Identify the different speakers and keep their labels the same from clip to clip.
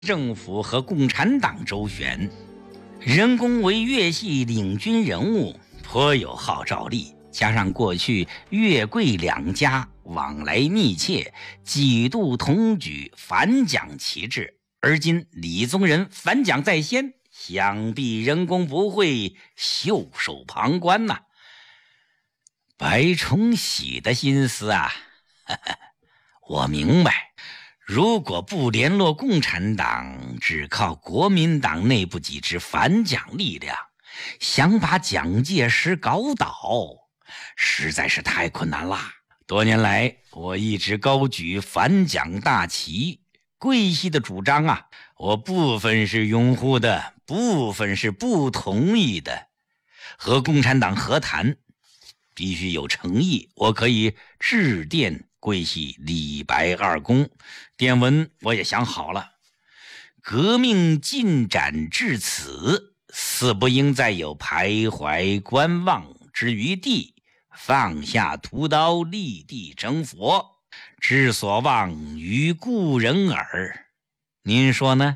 Speaker 1: 政府和共产党周旋，任公为粤系领军人物，颇有号召力。加上过去粤桂两家往来密切，几度同举反蒋旗帜，而今李宗仁反蒋在先，想必任公不会袖手旁观呐。白崇禧的心思啊，我明白。如果不联络共产党，只靠国民党内部几支反蒋力量，想把蒋介石搞倒，实在是太困难了。多年来，我一直高举反蒋大旗，桂系的主张啊，我部分是拥护的，部分是不同意的。和共产党和谈，必须有诚意，我可以致电桂系李白二公，电文我也想好了。革命进展至此，似不应再有徘徊观望之余地，放下屠刀，立地成佛，之所望于故人耳。您说呢？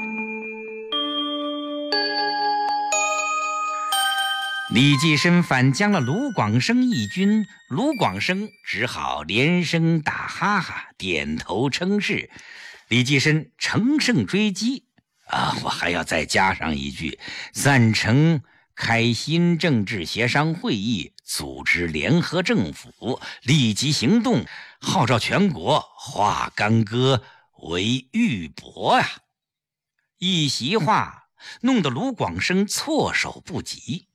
Speaker 1: 李济深反将了卢广生一军，卢广生只好连声打哈哈，点头称是。李济深乘胜追击我还要再加上一句，赞成开新政治协商会议，组织联合政府，立即行动，号召全国化干戈为玉帛呀！一席话弄得卢广生措手不及。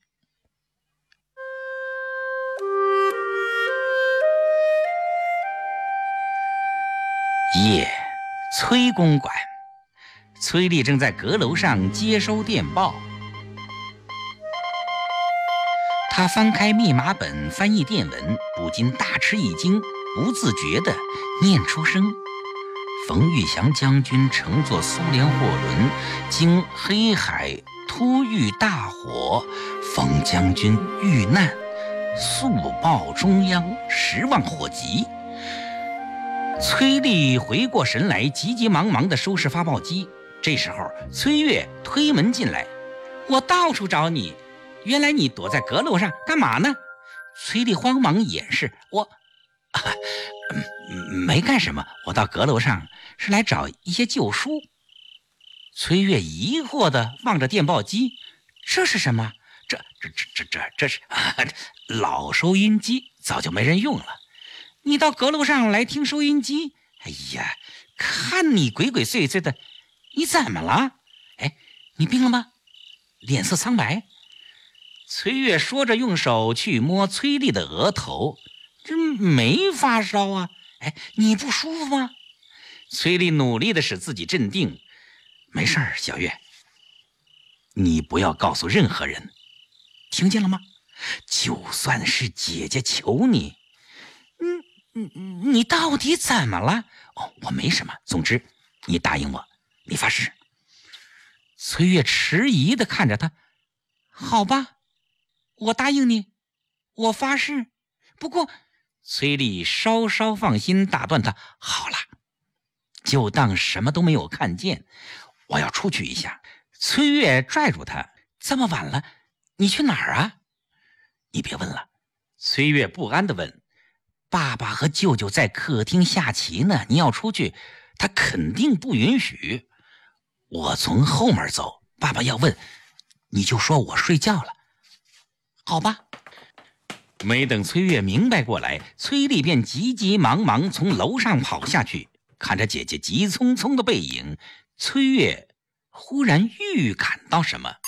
Speaker 1: 夜，崔公馆，崔丽正在阁楼上接收电报。他翻开密码本翻译电文，不禁大吃一惊，不自觉地念出声：冯玉祥将军乘坐苏联货轮经黑海突遇大火，冯将军遇难，速报中央10万火急。崔丽回过神来，急急忙忙地收拾发报机。这时候崔月推门进来：我到处找你，原来你躲在阁楼上干嘛呢？崔丽慌忙掩饰：没干什么，我到阁楼上是来找一些旧书。崔月疑惑地望着电报机：这是什么？这是老收音机，早就没人用了。你到阁楼上来听收音机？哎呀，看你鬼鬼祟祟的，你怎么了？你病了吗？脸色苍白。崔月说着用手去摸崔丽的额头：这没发烧啊。你不舒服吗？崔丽努力地使自己镇定：没事儿，小月，你不要告诉任何人，听见了吗？就算是姐姐求你。你到底怎么了？我没什么，总之你答应我，你发誓。崔月迟疑地看着他：好吧，我答应你，我发誓。不过崔丽稍稍放心，打断他：好了，就当什么都没有看见，我要出去一下。崔月拽住他：这么晚了，你去哪儿啊？你别问了。崔月不安地问：爸爸和舅舅在客厅下棋呢，你要出去，他肯定不允许。我从后门走，爸爸要问，你就说我睡觉了。好吧。没等崔月明白过来，崔丽便急急忙忙从楼上跑下去。看着姐姐急匆匆的背影，崔月忽然预感到什么。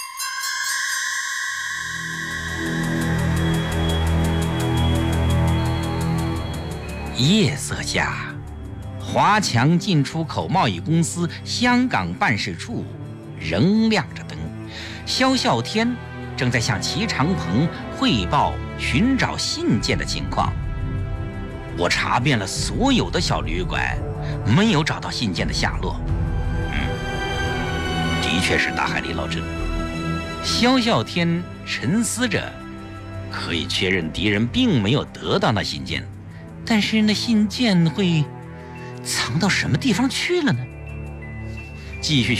Speaker 1: 夜色下，华强进出口贸易公司香港办事处仍亮着灯，萧啸天正在向齐长鹏汇报寻找信件的情况。我查遍了所有的小旅馆，没有找到信件的下落。的确是大海里捞针。萧啸天沉思着，可以确认敌人并没有得到那信件，但是那信件会藏到什么地方去了呢？ 继续